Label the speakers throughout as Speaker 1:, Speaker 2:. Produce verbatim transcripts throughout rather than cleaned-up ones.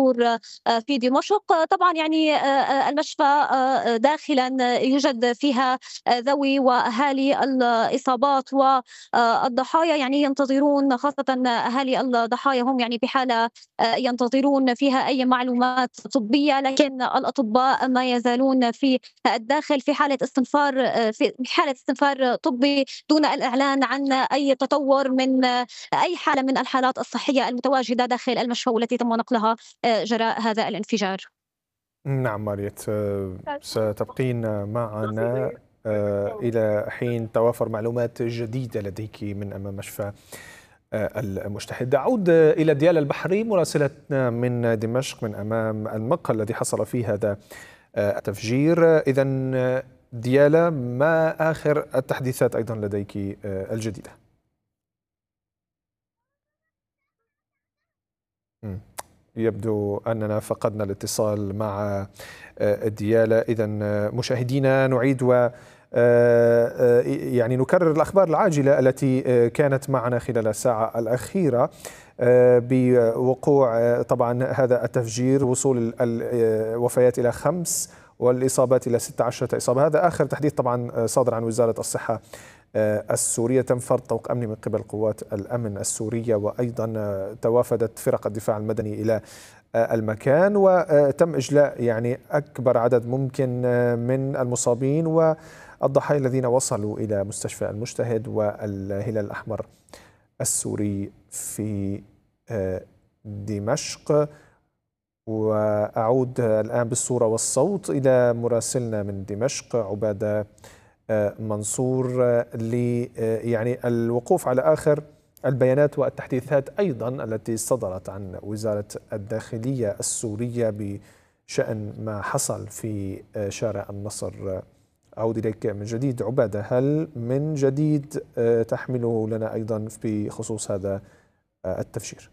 Speaker 1: المرور في دمشق. طبعا يعني المشفى داخلا يوجد فيها ذوي وأهالي الإصابات والضحايا، يعني ينتظرون، خاصة أهالي الضحايا هم يعني بحالة ينتظرون فيها أي معلومات طبية، لكن الأطباء ما يزالون في الداخل في حالة استنفار في حالة استنفار طبي دون الإعلان عن أي تطور من أي حالة من الحالات الصحية المتواجدة داخل المشفى والتي تم نقلها جراء هذا الانفجار.
Speaker 2: نعم ماريت، ستبقين معنا إلى حين توافر معلومات جديدة لديك من أمام مشفى المجتهد. أعود إلى ديالا البحري مراسلتنا من دمشق من أمام المقهى الذي حصل فيه هذا التفجير. إذن ديالا، ما آخر التحديثات أيضا لديك الجديدة؟ يبدو أننا فقدنا الاتصال مع ديالا. إذن مشاهدينا نعيد و يعني نكرر الأخبار العاجلة التي كانت معنا خلال الساعة الأخيرة بوقوع طبعا هذا التفجير، وصول الوفيات إلى خمس والإصابات إلى ستة عشر إصابة. هذا آخر تحديث طبعا صادر عن وزارة الصحة السورية. تم فرض طوق أمني من قبل قوات الأمن السورية، وأيضا توافدت فرق الدفاع المدني إلى المكان، وتم إجلاء يعني أكبر عدد ممكن من المصابين والضحايا الذين وصلوا إلى مستشفى المجتهد والهلال الأحمر السوري في دمشق. وأعود الآن بالصورة والصوت إلى مراسلنا من دمشق عبادة منصور ل يعني الوقوف على آخر البيانات والتحديثات أيضا التي صدرت عن وزارة الداخلية السورية بشأن ما حصل في شارع النصر. أعود إليك من جديد عبادة، هل من جديد تحمله لنا أيضا بخصوص هذا التفجير؟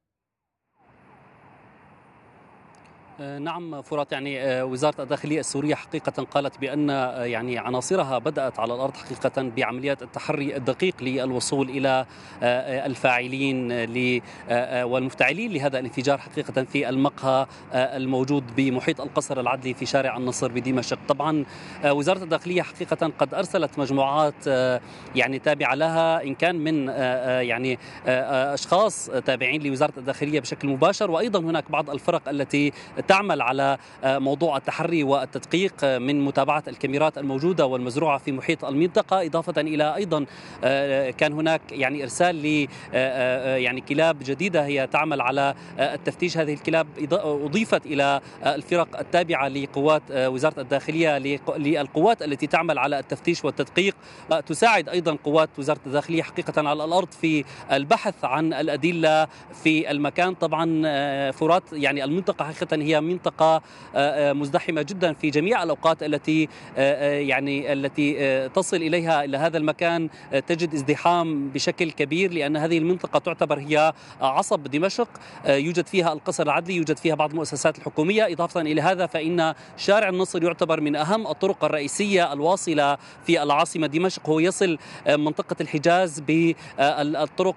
Speaker 3: نعم فرات، يعني وزارة الداخلية السورية حقيقة قالت بأن يعني عناصرها بدأت على الأرض حقيقة بعمليات التحري الدقيق للوصول إلى الفاعلين والمفتعلين لهذا الانفجار حقيقة في المقهى الموجود بمحيط القصر العدلي في شارع النصر بدمشق. طبعا وزارة الداخلية حقيقة قد أرسلت مجموعات يعني تابعة لها، إن كان من يعني أشخاص تابعين لوزارة الداخلية بشكل مباشر، وأيضا هناك بعض الفرق التي تعمل على موضوع التحري والتدقيق من متابعة الكاميرات الموجودة والمزروعة في محيط المنطقة، إضافة إلى أيضا كان هناك يعني إرسال ل يعني كلاب جديدة هي تعمل على التفتيش. هذه الكلاب أضيفت إلى الفرق التابعة لقوات وزارة الداخلية للقوات التي تعمل على التفتيش والتدقيق، تساعد أيضا قوات وزارة الداخلية حقيقة على الأرض في البحث عن الأدلة في المكان. طبعا فرات، يعني المنطقة حقيقة هي منطقة مزدحمة جدا في جميع الأوقات التي يعني التي تصل إليها إلى هذا المكان تجد ازدحام بشكل كبير، لأن هذه المنطقة تعتبر هي عصب دمشق، يوجد فيها القصر العدلي، يوجد فيها بعض المؤسسات الحكومية. إضافة إلى هذا فإن شارع النصر يعتبر من أهم الطرق الرئيسية الواصلة في العاصمة دمشق، هو يصل منطقة الحجاز بالطرق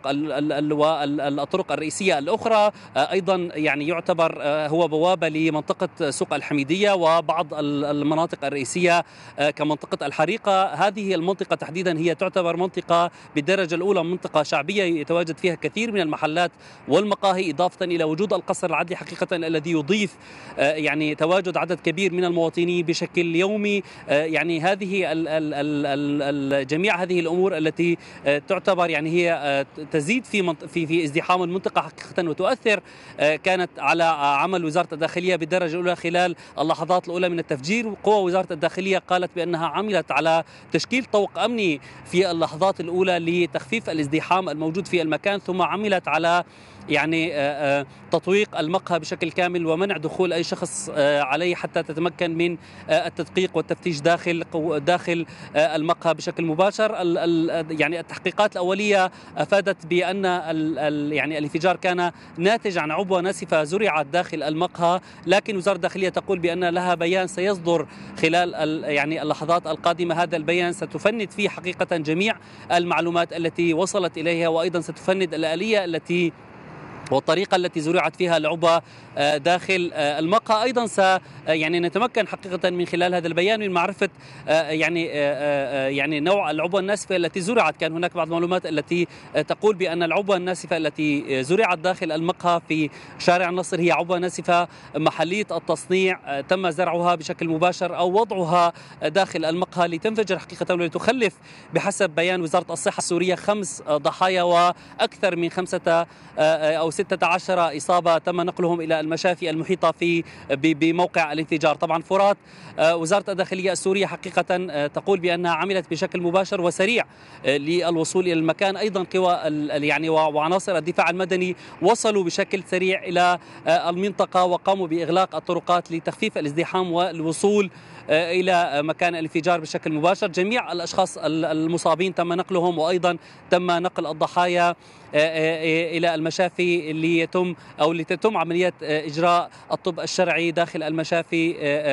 Speaker 3: الطرق الرئيسية الأخرى. أيضا يعني يعتبر هو بوابة لمنطقة سوق الحميدية وبعض المناطق الرئيسية كمنطقة الحريقة. هذه المنطقة تحديدا هي تعتبر منطقة بالدرجة الأولى منطقة شعبية يتواجد فيها كثير من المحلات والمقاهي، إضافة إلى وجود القصر العدلي حقيقة الذي يضيف يعني تواجد عدد كبير من المواطنين بشكل يومي. يعني هذه ال ال ال جميع هذه الأمور التي تعتبر يعني هي تزيد في في في ازدحام المنطقة حقيقة وتؤثر كانت على عمل وزارة الداخلية بالدرجة الأولى خلال اللحظات الأولى من التفجير. قوى وزارة الداخلية قالت بأنها عملت على تشكيل طوق أمني في اللحظات الأولى لتخفيف الازدحام الموجود في المكان، ثم عملت على يعني تطويق المقهى بشكل كامل ومنع دخول أي شخص عليه حتى تتمكن من التدقيق والتفتيش داخل داخل المقهى بشكل مباشر. يعني التحقيقات الأولية أفادت بأن يعني الانفجار كان ناتج عن عبوة ناسفة زرعت داخل المقهى، لكن وزارة الداخلية تقول بأن لها بيان سيصدر خلال يعني اللحظات القادمة. هذا البيان ستفند فيه حقيقة جميع المعلومات التي وصلت إليها، وأيضا ستفند الآلية التي والطريقة التي زرعت فيها العبوة داخل المقهى. أيضا س يعني نتمكن حقيقة من خلال هذا البيان من معرفة يعني يعني نوع العبوة الناسفة التي زرعت. كان هناك بعض المعلومات التي تقول بأن العبوة الناسفة التي زرعت داخل المقهى في شارع النصر هي عبوة ناسفة محلية التصنيع، تم زرعها بشكل مباشر أو وضعها داخل المقهى لتنفجر حقيقة ولتخلف بحسب بيان وزارة الصحة السورية خمس ضحايا وأكثر من خمسة أو ستة عشر إصابة تم نقلهم إلى المشافي المحيطة في بموقع الانفجار. طبعا فرات وزارة الداخلية السورية حقيقة تقول بأنها عملت بشكل مباشر وسريع للوصول إلى المكان. أيضا قوى يعني وعناصر الدفاع المدني وصلوا بشكل سريع إلى المنطقة وقاموا بإغلاق الطرقات لتخفيف الازدحام والوصول إلى مكان الانفجار بشكل مباشر. جميع الأشخاص المصابين تم نقلهم، وأيضا تم نقل الضحايا إلى المشافي ليتم أو لتتم عملية إجراء الطب الشرعي داخل المشافي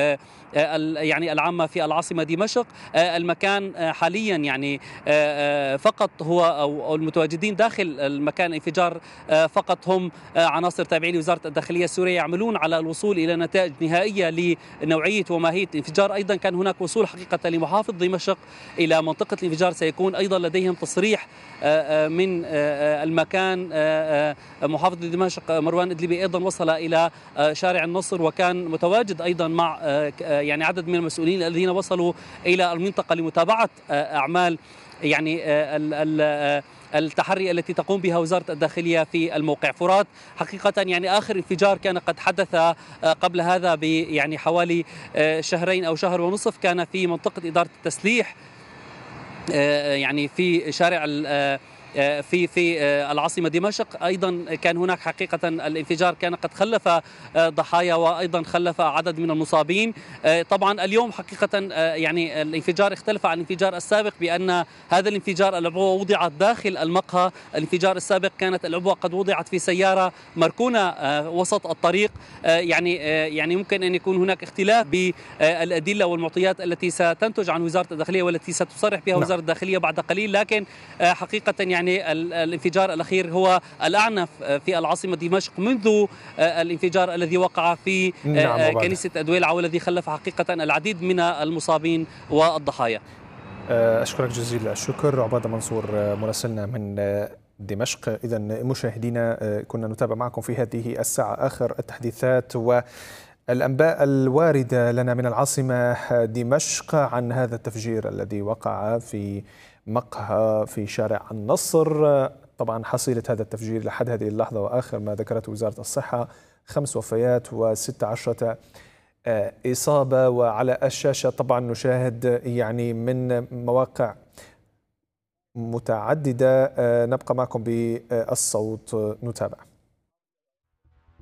Speaker 3: يعني العامة في العاصمة دمشق. المكان حاليا يعني فقط هو أو المتواجدين داخل المكان الانفجار فقط هم عناصر تابعين لوزارة الداخلية السورية يعملون على الوصول إلى نتائج نهائية لنوعية وماهية الانفجار. أيضا كان هناك وصول حقيقة لمحافظ دمشق إلى منطقة الانفجار، سيكون أيضا لديهم تصريح من المكان. محافظ دمشق مروان إدلبي أيضا وصل إلى شارع النصر وكان متواجد أيضا مع يعني عدد من المسؤولين الذين وصلوا إلى المنطقة لمتابعة أعمال يعني التحري التي تقوم بها وزارة الداخلية في الموقع. فرات حقيقة يعني آخر انفجار كان قد حدث قبل هذا ب يعني حوالي شهرين أو شهر ونصف، كان في منطقة إدارة التسليح يعني في شارع في في العاصمة دمشق. أيضا كان هناك حقيقة الانفجار كان قد خلف ضحايا وأيضا خلف عدد من المصابين. طبعا اليوم حقيقة يعني الانفجار اختلف عن الانفجار السابق بأن هذا الانفجار العبوة وضعت داخل المقهى. الانفجار السابق كانت العبوة قد وضعت في سيارة مركونة وسط الطريق. يعني يعني ممكن أن يكون هناك اختلاف بالأدلة والمعطيات التي ستنتج عن وزارة الداخلية والتي ستصرح بها وزارة الداخلية بعد قليل، لكن حقيقة يعني يعني الانفجار الأخير هو الأعنف في العاصمة دمشق منذ الانفجار الذي وقع في نعم كنيسة أدويلعة والذي خلف حقيقة العديد من المصابين والضحايا.
Speaker 2: أشكرك جزيل الشكر عبادة منصور مراسلنا من دمشق. إذا مشاهدينا كنا نتابع معكم في هذه الساعة آخر التحديثات والأنباء الواردة لنا من العاصمة دمشق عن هذا التفجير الذي وقع في مقهى في شارع النصر. طبعا حصيلة هذا التفجير لحد هذه اللحظة وآخر ما ذكرته وزارة الصحة خمس وفيات وستة عشرة إصابة. وعلى الشاشة طبعا نشاهد يعني من مواقع متعددة. نبقى معكم بالصوت نتابع.